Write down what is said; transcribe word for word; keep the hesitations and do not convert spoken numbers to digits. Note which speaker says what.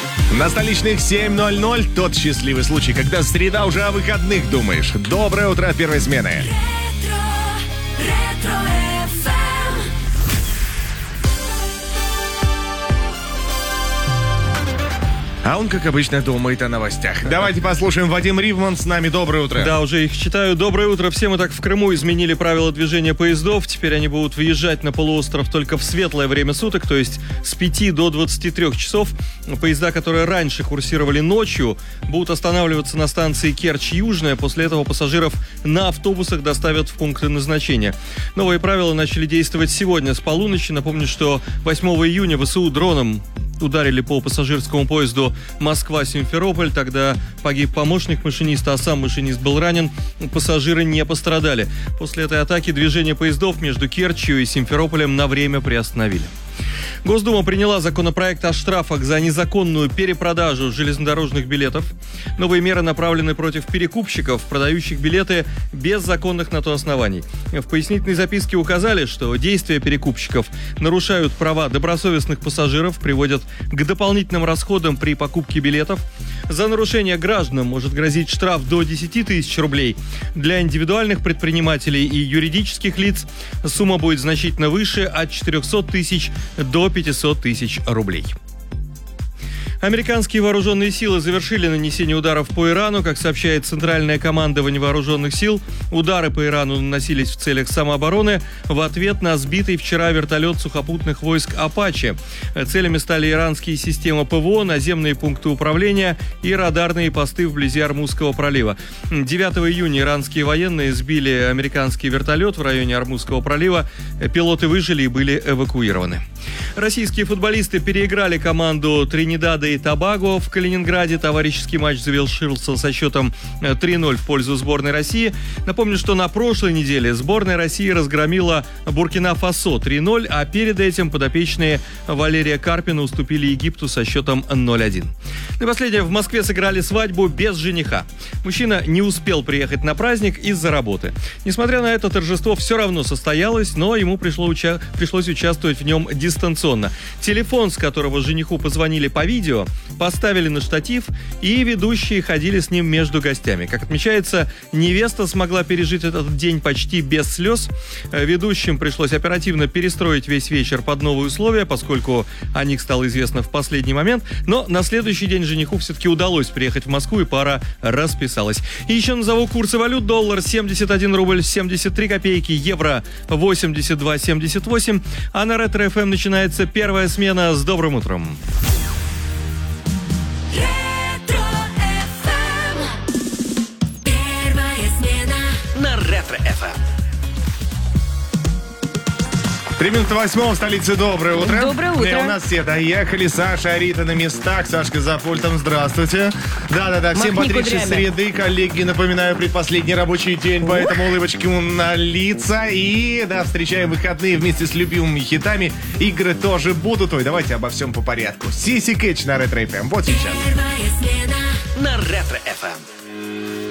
Speaker 1: На столичных семь ноль ноль тот счастливый случай, когда среда уже о выходных думаешь. Доброе утро от первой смены.
Speaker 2: Ретро, ретро эф эм.
Speaker 1: А он, как обычно, думает о новостях. Давайте послушаем Вадим Ривман с нами. Доброе утро.
Speaker 3: Да, уже их читаю. Доброе утро. Все мы так в Крыму изменили правила движения поездов. Теперь они будут въезжать на полуостров только в светлое время суток, то есть с пяти до двадцати трёх часов. Поезда, которые раньше курсировали ночью, будут останавливаться на станции Керчь-Южная. После этого пассажиров на автобусах доставят в пункты назначения. Новые правила начали действовать сегодня с полуночи. Напомню, что восьмого июня ВСУ дроном ударили по пассажирскому поезду Москва-Симферополь. Тогда погиб помощник машиниста, а сам машинист был ранен. Пассажиры не пострадали. После этой атаки движение поездов между Керчью и Симферополем на время приостановили. Госдума приняла законопроект о штрафах за незаконную перепродажу железнодорожных билетов. Новые меры направлены против перекупщиков, продающих билеты без законных на то оснований. В пояснительной записке указали, что действия перекупщиков нарушают права добросовестных пассажиров, приводят к дополнительным расходам при покупке билетов. За нарушение гражданам может грозить штраф до десяти тысяч рублей. Для индивидуальных предпринимателей и юридических лиц сумма будет значительно выше, от четырехсот тысяч до пятисот тысяч рублей. Американские вооруженные силы завершили нанесение ударов по Ирану. Как сообщает Центральное командование вооруженных сил, удары по Ирану наносились в целях самообороны в ответ на сбитый вчера вертолет сухопутных войск «Апачи». Целями стали иранские системы ПВО, наземные пункты управления и радарные посты вблизи Ормузского пролива. девятого июня иранские военные сбили американский вертолет в районе Ормузского пролива. Пилоты выжили и были эвакуированы. Российские футболисты переиграли команду Тринидада и Тобаго в Калининграде. Товарищеский матч завершился со счетом три ноль в пользу сборной России. Напомню, что на прошлой неделе сборная России разгромила Буркина-Фасо три ноль, а перед этим подопечные Валерия Карпина уступили Египту со счетом ноль один. И последнее. В Москве сыграли свадьбу без жениха. Мужчина не успел приехать на праздник из-за работы. Несмотря на это, торжество все равно состоялось, но ему пришло уча- пришлось участвовать в нем дистанционно. Телефон, с которого жениху позвонили по видео, поставили на штатив, и ведущие ходили с ним между гостями. Как отмечается, невеста смогла пережить этот день почти без слез. Ведущим пришлось оперативно перестроить весь вечер под новые условия, поскольку о них стало известно в последний момент. Но на следующий день жениху все-таки удалось приехать в Москву, и пара расписалась. И еще назову курсы валют. Доллар семьдесят один рубль семьдесят три копейки, евро восемьдесят два семьдесят восемь. А на Ретро эф эм начинается первая смена. С добрым утром.
Speaker 1: Три минуты восьмого в столице. Доброе утро.
Speaker 4: Доброе утро.
Speaker 1: И у нас все доехали. Саша, Арита на местах. Сашка за пультом. Здравствуйте. Да-да-да. Всем бодрейшей среды, коллеги. Напоминаю, предпоследний рабочий день, поэтому улыбочки на лица. И, да, встречаем выходные вместе с любимыми хитами. Игры тоже будут. Ой, давайте обо всем по порядку. Сиси Кэтч на Ретро эф эм. Вот сейчас.
Speaker 2: Первая смена
Speaker 5: на Ретро эф эм.